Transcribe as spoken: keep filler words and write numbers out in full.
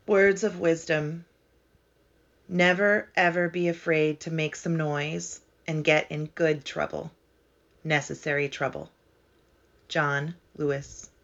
Words of wisdom. Never ever be afraid to make some noise and get in good trouble. Necessary trouble. John Lewis.